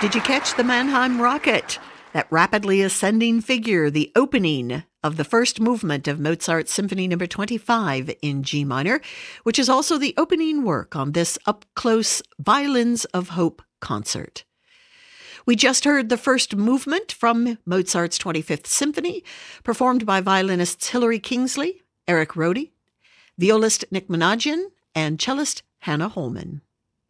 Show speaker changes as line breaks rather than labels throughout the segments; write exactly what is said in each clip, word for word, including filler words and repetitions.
Did you catch the Mannheim rocket? That rapidly ascending figure, the opening of the first movement of Mozart's Symphony Number twenty-five in G minor, which is also the opening work on this up-close Violins of Hope concert. We just heard the first movement from Mozart's twenty-fifth Symphony, performed by violinists Hilary Kingsley, Eric Rohde, violist Nick Managian, and cellist Hannah Holman.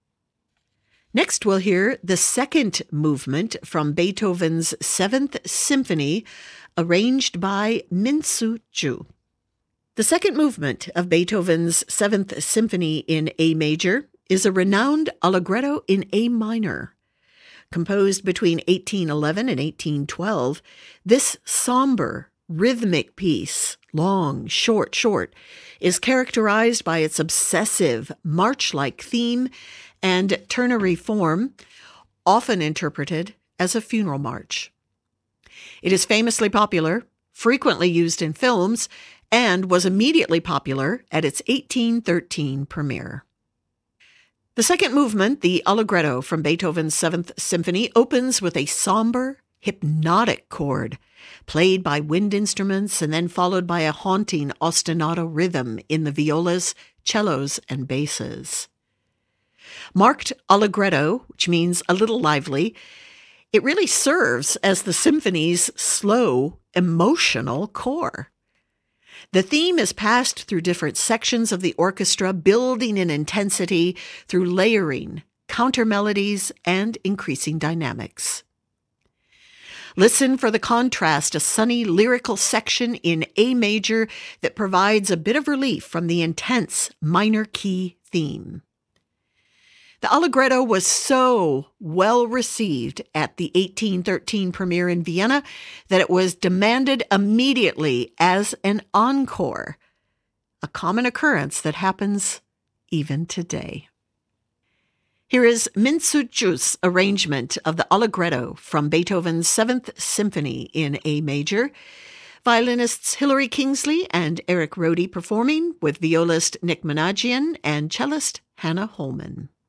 Next, we'll hear the second movement from Beethoven's Seventh Symphony, arranged by Min-Soo Ju. The second movement of Beethoven's Seventh Symphony in A major is a renowned allegretto in A minor. Composed between eighteen eleven and eighteen twelve, this somber, rhythmic piece, long, short, short, is characterized by its obsessive, march-like theme and ternary form, often interpreted as a funeral march. It is famously popular, frequently used in films, and was immediately popular at its eighteen thirteen premiere. The second movement, the allegretto from Beethoven's Seventh Symphony, opens with a somber, hypnotic chord, played by wind instruments and then followed by a haunting ostinato rhythm in the violas, cellos, and basses. Marked allegretto, which means a little lively, it really serves as the symphony's slow, emotional core. The theme is passed through different sections of the orchestra, building in intensity through layering, counter melodies, and increasing dynamics. Listen for the contrast, a sunny lyrical section in A major that provides a bit of relief from the intense minor key theme. The allegretto was so well received at the eighteen thirteen premiere in Vienna that it was demanded immediately as an encore, a common occurrence that happens even today. Here is Min-Soo Ju's arrangement of the allegretto from Beethoven's Seventh Symphony in A major. Violinists Hilary Kingsley and Eric Rohde performing with violist Nick Managian and cellist Hannah Holman.